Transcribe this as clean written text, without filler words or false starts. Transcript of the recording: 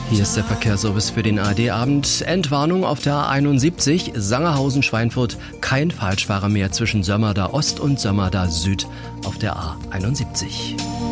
Hier ist der Verkehrsservice für den ARD-Abend. Entwarnung auf der A71, Sangerhausen-Schweinfurt. Kein Falschfahrer mehr zwischen Sömmerda Ost und Sömmerda Süd auf der A71.